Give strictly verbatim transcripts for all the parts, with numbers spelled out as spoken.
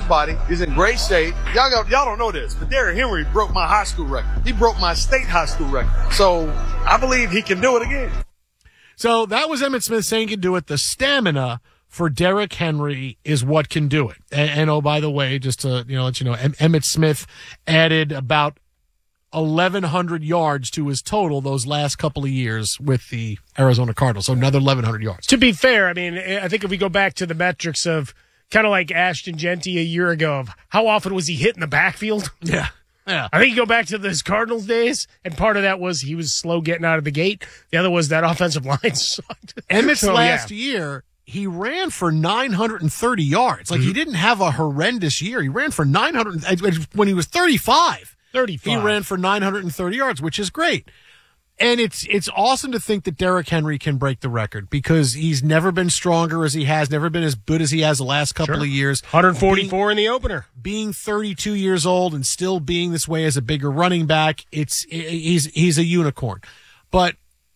body. He's in great shape. Y'all, got, y'all don't know this, but Derrick Henry broke my high school record. He broke my state high school record. So I believe he can do it again. So that was Emmitt Smith saying he can do it. The stamina for Derrick Henry is what can do it. And, and oh, by the way, just to you know, let you know, em- Emmitt Smith added about eleven hundred yards to his total those last couple of years with the Arizona Cardinals. So another eleven hundred yards. To be fair, I mean, I think if we go back to the metrics of kind of like Ashton Genty a year ago, of how often was he hit in the backfield? Yeah. Yeah. I think you go back to those Cardinals days, and part of that was he was slow getting out of the gate. The other was that offensive line sucked. Emmitt's so, last yeah. year, he ran for nine hundred thirty yards. Like, mm-hmm. he didn't have a horrendous year. He ran for nine hundred when he was thirty-five. thirty-five. He ran for nine hundred thirty yards, which is great. And it's it's awesome to think that Derrick Henry can break the record because he's never been stronger as he has, never been as good as he has the last couple sure. of years. one forty-four being, in the opener. Being thirty-two years old and still being this way as a bigger running back, it's he's he's a unicorn. But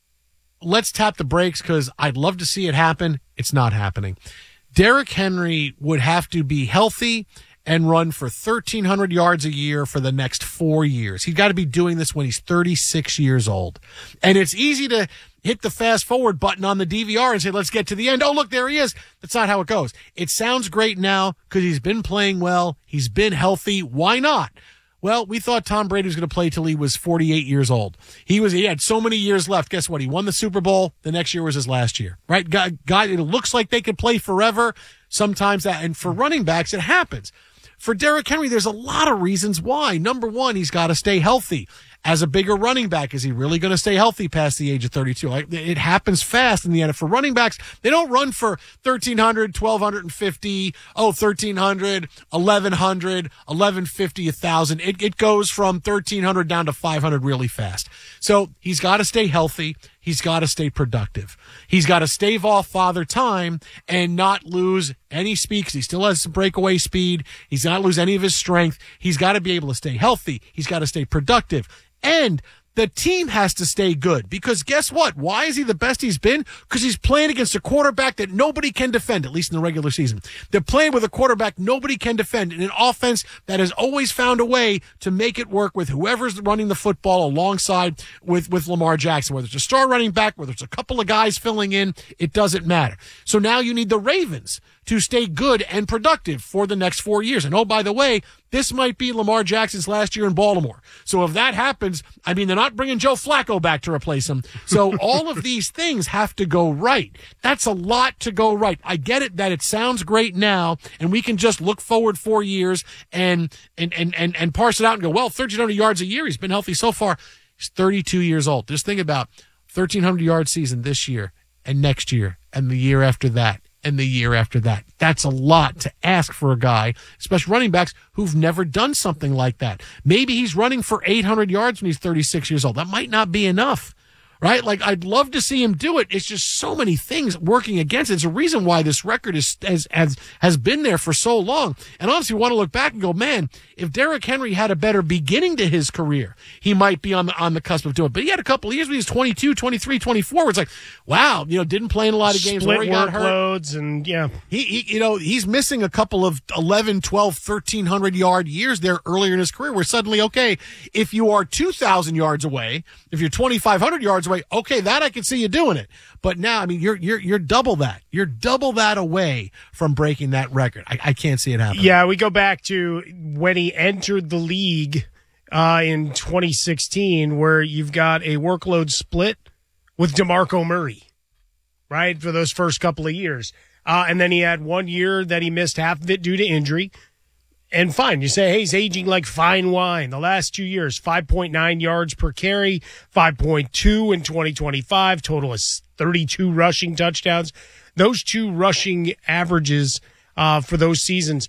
let's tap the brakes because I'd love to see it happen. It's not happening. Derrick Henry would have to be healthy and run for thirteen hundred yards a year for the next four years. He's got to be doing this when he's thirty-six years old. And it's easy to hit the fast forward button on the D V R and say, let's get to the end. Oh, look, there he is. That's not how it goes. It sounds great now because he's been playing well. He's been healthy. Why not? Well, we thought Tom Brady was going to play till he was forty-eight years old. He was, he had so many years left. Guess what? He won the Super Bowl. The next year was his last year, right? God, God, it looks like they could play forever. Sometimes that, and for running backs, it happens. For Derrick Henry, there's a lot of reasons why. Number one, he's got to stay healthy. As a bigger running back, is he really going to stay healthy past the age of thirty-two? Like, it happens fast in the N F L. For running backs, they don't run for thirteen hundred, twelve fifty, oh, thirteen hundred, eleven hundred, eleven fifty, one thousand. It, it goes from thirteen hundred down to five hundred really fast. So he's got to stay healthy. He's got to stay productive. He's got to stave off father time and not lose any speed because he still has some breakaway speed. He's not lose any of his strength. He's got to be able to stay healthy. He's got to stay productive. And the team has to stay good because guess what? Why is he the best he's been? Because he's playing against a quarterback that nobody can defend, at least in the regular season. They're playing with a quarterback nobody can defend in an offense that has always found a way to make it work with whoever's running the football alongside with, with Lamar Jackson. Whether it's a star running back, whether it's a couple of guys filling in, it doesn't matter. So now you need the Ravens to stay good and productive for the next four years. And oh, by the way, this might be Lamar Jackson's last year in Baltimore. So if that happens, I mean, they're not bringing Joe Flacco back to replace him. So all of these things have to go right. That's a lot to go right. I get it that it sounds great now, and we can just look forward four years and and and and, and parse it out and go, well, thirteen hundred yards a year. He's been healthy so far. He's thirty-two years old. Just think about thirteen hundred yard season this year and next year and the year after that. And the year after that. That's a lot to ask for a guy, especially running backs who've never done something like that. Maybe he's running for eight hundred yards when he's thirty-six years old. That might not be enough, right? Like, I'd love to see him do it. It's just so many things working against it. It's a reason why this record is has has, has been there for so long. And honestly, we want to look back and go, man, if Derrick Henry had a better beginning to his career, he might be on the, on the cusp of doing it. But he had a couple of years when he was twenty-two, twenty-three, twenty-four, where it's like, wow, you know, didn't play in a lot of games Split where he got hurt. workloads and, yeah. He, he, you know, he's missing a couple of eleven, twelve, thirteen hundred yard years there earlier in his career where suddenly, okay, if you are two thousand yards away, if you're twenty-five hundred yards away, okay, that I can see you doing it. But now, I mean, you're, you're, you're double that. You're double that away from breaking that record. I, I can't see it happening. Yeah, we go back to when he entered the league uh, in twenty sixteen, where you've got a workload split with DeMarco Murray, right, for those first couple of years. Uh, and then he had one year that he missed half of it due to injury. And fine, you say, hey, he's aging like fine wine. The last two years, five point nine yards per carry, five point two in twenty twenty-five, total is thirty-two rushing touchdowns. Those two rushing averages uh, for those seasons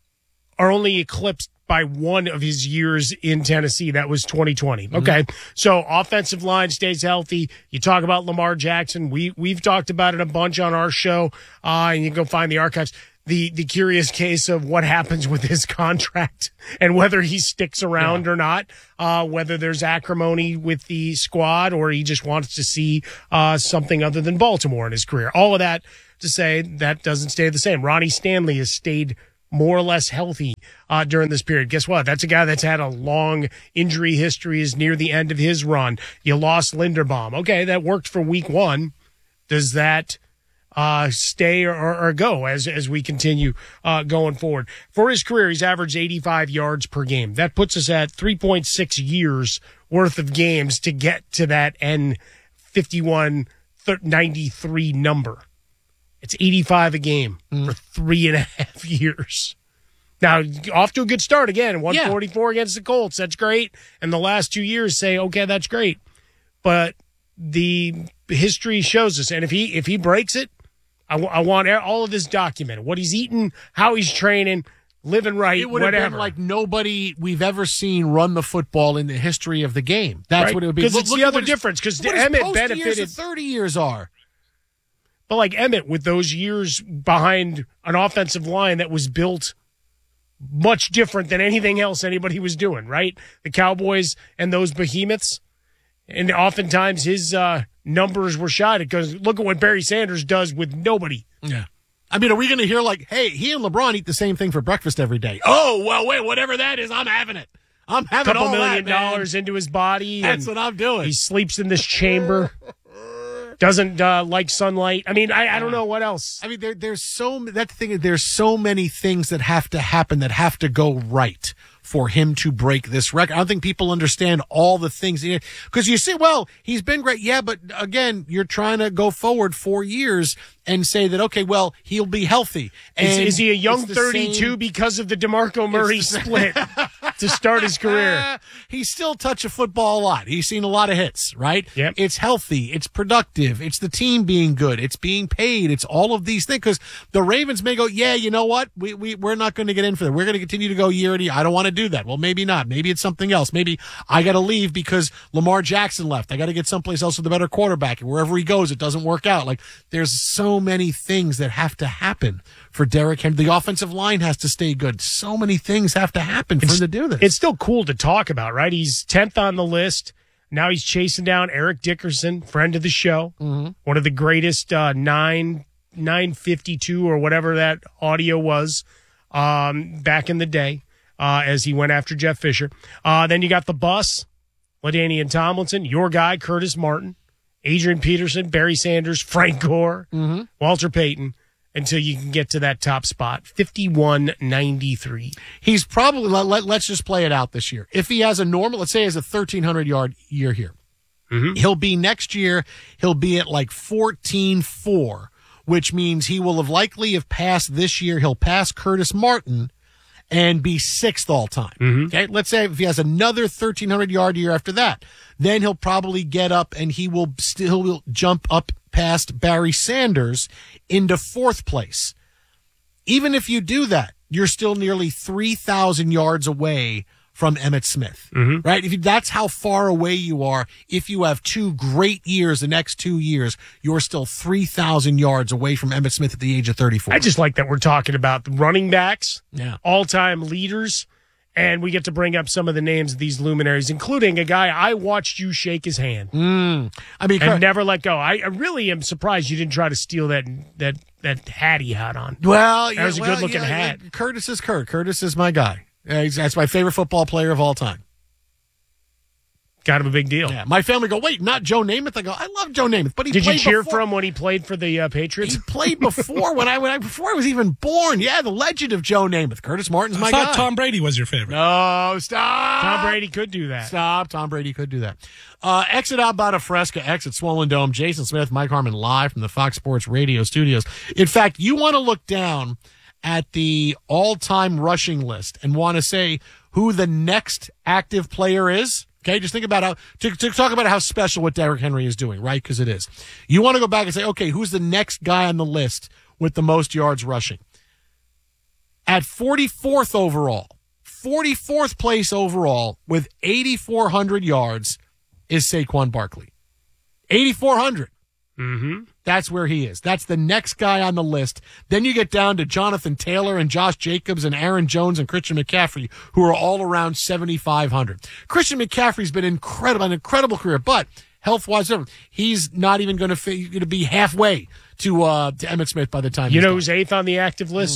are only eclipsed by one of his years in Tennessee. That was twenty twenty. Okay. Mm-hmm. So offensive line stays healthy. You talk about Lamar Jackson. We, we've talked about it a bunch on our show, uh, and you can go find the archives. The, the curious case of what happens with his contract and whether he sticks around yeah. or not, uh, whether there's acrimony with the squad or he just wants to see, uh, something other than Baltimore in his career. All of that to say that doesn't stay the same. Ronnie Stanley has stayed more or less healthy uh, during this period. Guess what? That's a guy that's had a long injury history, is near the end of his run. You lost Linderbaum. Okay, that worked for week one. Does that uh, stay or, or, or go as, as we continue uh, going forward? For his career, he's averaged eighty-five yards per game. That puts us at three point six years worth of games to get to that N fifty-one ninety-three number. It's eighty-five a game mm. for three and a half years. Now, off to a good start again. one forty-four yeah. against the Colts. That's great. And the last two years say, okay, that's great. But the history shows us. And if he if he breaks it, I, w- I want all of this documented. What he's eating, how he's training, living right, it would whatever. have been like nobody we've ever seen run the football in the history of the game. That's right? what it would be. Because it's look the other his, difference. Because Emmett Emmett benefited. Years and thirty years are. But like Emmett, with those years behind an offensive line that was built much different than anything else anybody was doing, right? The Cowboys and those behemoths. And oftentimes his uh, numbers were shot because look at what Barry Sanders does with nobody. Yeah. I mean, are we going to hear like, hey, he and LeBron eat the same thing for breakfast every day? Oh, well, wait, whatever that is, I'm having it. I'm having Couple all million that, man. dollars into his body. That's what I'm doing. He sleeps in this chamber. Doesn't uh, like sunlight. I mean, I, I don't know what else. I mean, there, there's so that's the thing. There's so many things that have to happen that have to go right for him to break this record. I don't think people understand all the things because you say, well, he's been great. Yeah, but again, you're trying to go forward four years and say that, okay, well, he'll be healthy. And is, is he a young thirty-two same, because of the DeMarco Murray split to start his career? Uh, he's still touched a football a lot. He's seen a lot of hits, right? Yep. It's healthy. It's productive. It's the team being good. It's being paid. It's all of these things because the Ravens may go, yeah, you know what? We, we, we're not going to get in for that. We're going to continue to go year to year. I don't want to do that. Well, maybe not. Maybe it's something else. Maybe I got to leave because Lamar Jackson left. I got to get someplace else with a better quarterback. And wherever he goes, it doesn't work out. Like there's so many things that have to happen for Derrick Henry. The offensive line has to stay good. So many things have to happen for it's, him to do this. It's still cool to talk about, right? He's tenth on the list. Now he's chasing down Eric Dickerson, friend of the show, mm-hmm. one of the greatest uh, nine nine fifty two or whatever that audio was um, back in the day uh, as he went after Jeff Fisher. Uh, then you got the bus, LaDainian Tomlinson, your guy Curtis Martin, Adrian Peterson, Barry Sanders, Frank Gore, mm-hmm. Walter Payton, until you can get to that top spot, fifty-one ninety-three. He's probably, let, let, let's just play it out this year. If he has a normal, let's say he has a thirteen hundred yard year here, mm-hmm. he'll be next year, he'll be at like fourteen four, which means he will have likely have passed this year. He'll pass Curtis Martin and be sixth all time. Mm-hmm. Okay. Let's say if he has another thirteen hundred yard year after that, then he'll probably get up and he will still will jump up past Barry Sanders into fourth place. Even if you do that, you're still nearly three thousand yards away from Emmitt Smith, mm-hmm. right? If you, that's how far away you are. If you have two great years, the next two years, you're still three thousand yards away from Emmitt Smith at the age of thirty-four. I just like that we're talking about the running backs, yeah. all-time leaders, and we get to bring up some of the names of these luminaries, including a guy I watched you shake his hand. Mm. I mean, and Cur- never let go. I, I really am surprised you didn't try to steal that that that hat he had on. Well, that yeah, was a well, good-looking yeah, hat. Yeah. Curtis is Kurt. Curtis is my guy. Uh, he's, that's my favorite football player of all time. Kind of a big deal. Yeah, my family go, wait, not Joe Namath. I go, I love Joe Namath, but he did played you cheer before. for him when he played for the uh, Patriots? He played before when I when I before I was even born. Yeah, the legend of Joe Namath. Curtis Martin's my I thought guy. Tom Brady was your favorite. No, stop. Tom Brady could do that. Stop. Tom Brady could do that. Uh, exit out by the Fresca, exit Swollen Dome. Jason Smith, Mike Harmon, live from the Fox Sports Radio studios. In fact, you want to look down at the all-time rushing list and want to say who the next active player is. Okay, just think about how, to, to talk about how special what Derrick Henry is doing, right? Because it is. You want to go back and say, okay, who's the next guy on the list with the most yards rushing? At forty-fourth overall, forty-fourth place overall with eighty-four hundred yards is Saquon Barkley. eighty-four hundred. Mm-hmm. That's where he is. That's the next guy on the list. Then you get down to Jonathan Taylor and Josh Jacobs and Aaron Jones and Christian McCaffrey, who are all around seventy-five hundred. Christian McCaffrey's been incredible, an incredible career, but health-wise, he's not even going to be halfway to uh, to Emmitt Smith by the time. You he's know done. who's eighth on the active list? Mm.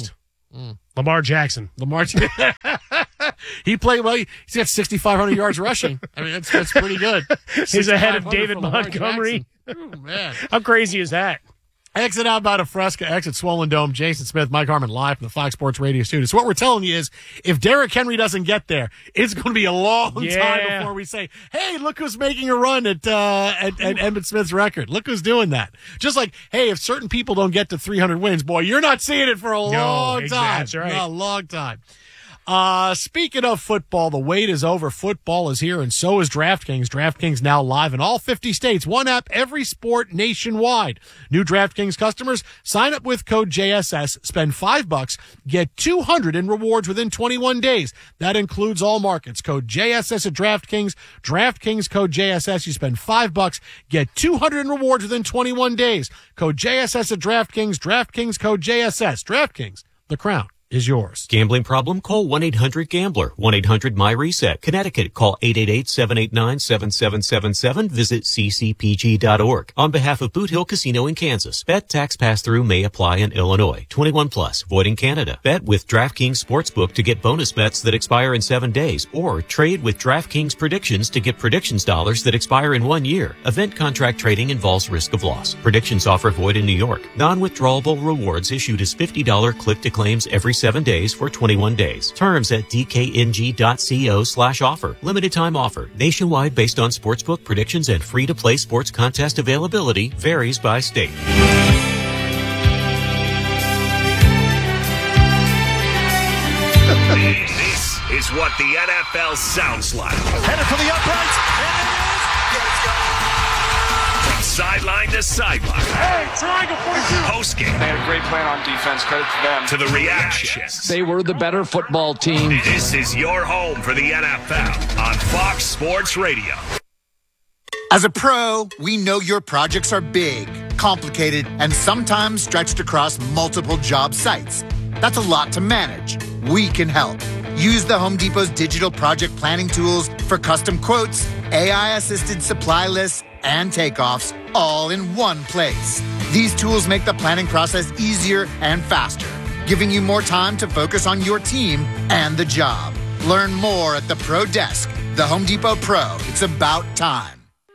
Mm. Lamar Jackson. Lamar Jackson. He played well. He's got sixty-five hundred yards rushing. I mean, that's, that's pretty good. He's ahead of David for Lamar Montgomery. Oh, man. How crazy is that? Exit Outbound of Fresca, exit Swollen Dome. Jason Smith, Mike Harmon live from the Fox Sports Radio studio. So what we're telling you is if Derrick Henry doesn't get there, it's going to be a long Yeah. time before we say, hey, look who's making a run at, uh, at, at Emmitt Smith's record. Look who's doing that. Just like, hey, if certain people don't get to three hundred wins, boy, you're not seeing it for a long exactly, time. that's right. A long time. Uh, speaking of football, the wait is over. Football is here, and so is DraftKings. DraftKings now live in all fifty states. One app, every sport nationwide. New DraftKings customers sign up with code J S S, spend five bucks, get two hundred in rewards within twenty-one days. That includes all markets. Code J S S at DraftKings. DraftKings code J S S. You spend five bucks, get two hundred in rewards within twenty-one days. Code J S S at DraftKings. DraftKings code J S S. DraftKings, the crown is yours. Gambling problem? Call one eight hundred gambler. one eight hundred my reset. Connecticut, call eight eight eight, seven eight nine, seven seven seven seven. Visit c c p g dot org. On behalf of Boot Hill Casino in Kansas, bet tax pass-through may apply in Illinois. twenty-one plus, void in Canada. Bet with DraftKings Sportsbook to get bonus bets that expire in seven days, or trade with DraftKings Predictions to get predictions dollars that expire in one year. Event contract trading involves risk of loss. Predictions offer void in New York. Non-withdrawable rewards issued as fifty dollars click-to-claims every seven days for twenty-one days. Terms at d k n g dot co slash offer. Limited time offer. Nationwide based on sportsbook predictions and free-to-play sports contest availability varies by state. This is what the N F L sounds like. Headed for the uprights, and it is. From sideline to sideline. Hey, triangle forty-two. Post game. They had a great plan on defense. Credit to them. To the reactions. They were the better football team. This is your home for the N F L on Fox Sports Radio. As a pro, we know your projects are big, complicated, and sometimes stretched across multiple job sites. That's a lot to manage. We can help. Use the Home Depot's digital project planning tools for custom quotes, A I-assisted supply lists, and takeoffs all in one place. These tools make the planning process easier and faster, giving you more time to focus on your team and the job. Learn more at the Pro Desk. The Home Depot Pro. It's about time.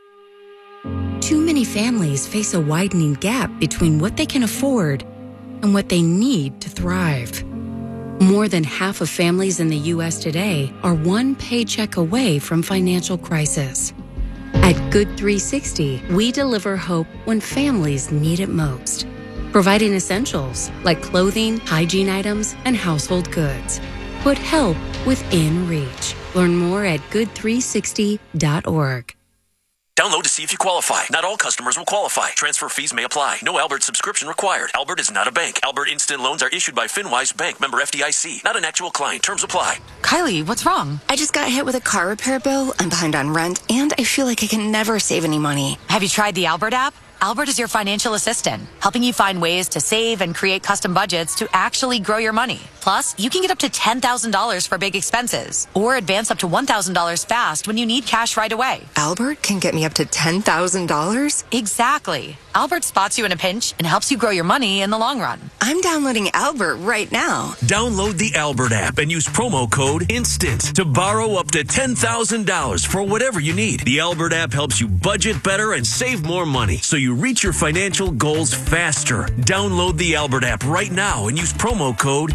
Too many families face a widening gap between what they can afford and what they need to thrive. More than half of families in the U S today are one paycheck away from financial crisis. At Good three sixty, we deliver hope when families need it most, providing essentials like clothing, hygiene items, and household goods. Put help within reach. Learn more at good three sixty dot org. Download to see if you qualify. Not all customers will qualify. Transfer fees may apply. No Albert subscription required. Albert is not a bank. Albert Instant Loans are issued by FinWise Bank, member F D I C. Not an actual client. Terms apply. Kylie, what's wrong? I just got hit with a car repair bill. I'm behind on rent, and I feel like I can never save any money. Have you tried the Albert app? Albert is your financial assistant, helping you find ways to save and create custom budgets to actually grow your money. Plus, you can get up to ten thousand dollars for big expenses or advance up to one thousand dollars fast when you need cash right away. Albert can get me up to ten thousand dollars? Exactly. Albert spots you in a pinch and helps you grow your money in the long run. I'm downloading Albert right now. Download the Albert app and use promo code INSTANT to borrow up to ten thousand dollars for whatever you need. The Albert app helps you budget better and save more money so you reach your financial goals faster. Download the Albert app right now and use promo code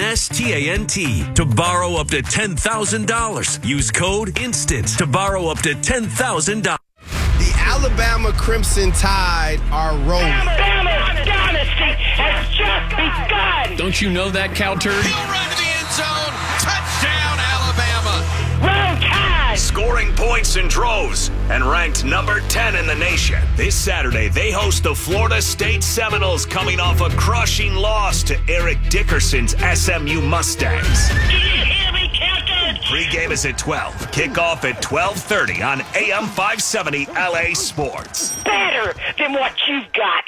INSTANT to borrow up to ten thousand dollars. Use code INSTANT to borrow up to ten thousand dollars. The Alabama Crimson Tide are rolling. Alabama's dynasty has just begun. Don't you know that, cow turd? He'll run to the end zone. Touchdown, Alabama. Roll Tide. Scoring points in droves and ranked number ten in the nation. This Saturday, they host the Florida State Seminoles coming off a crushing loss to Eric Dickerson's S M U Mustangs. Do you hear me, Captain? Pre-game is at twelve. Kickoff at twelve thirty on A M five seventy L A Sports. Better than what you've got.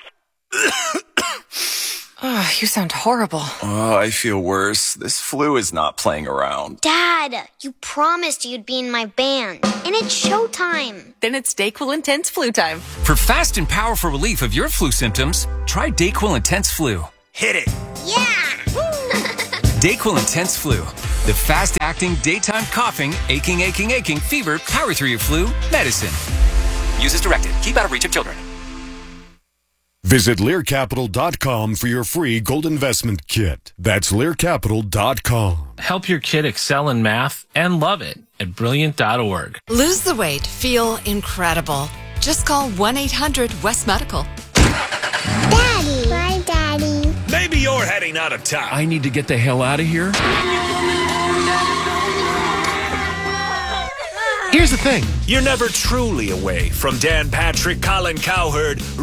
Oh, you sound horrible. Oh, I feel worse. This flu is not playing around. Dad, you promised you'd be in my band, and it's showtime. Then it's DayQuil Intense Flu time. For fast and powerful relief of your flu symptoms, try DayQuil Intense Flu. Hit it. Yeah! Dayquil Intense Flu, the fast-acting, daytime coughing, aching, aching, aching, fever, power through your flu medicine. Use as directed. Keep out of reach of children. Visit Lear Capital dot com for your free gold investment kit. That's Lear Capital dot com. Help your kid excel in math and love it at Brilliant dot org. Lose the weight. Feel incredible. Just call one eight hundred West Medical. Daddy. Hi, Daddy. Maybe you're heading out of town. I need to get the hell out of here. Here's the thing. You're never truly away from Dan Patrick, Colin Cowherd,